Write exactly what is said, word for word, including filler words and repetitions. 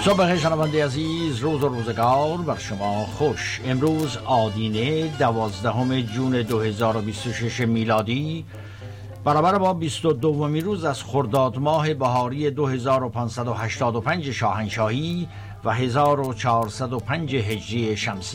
صبح بخیر شنونده عزیز، روز و روزگار بر شما خوش. امروز آدینه دوازدهم جون دو هزار و بیست و شش میلادی برابر با بیست و دومین روز از خرداد ماه بهاری دو هزار و پانصد و هشتاد و پنج شاهنشاهی و هزار و چهارصد و پنج هجری شمسی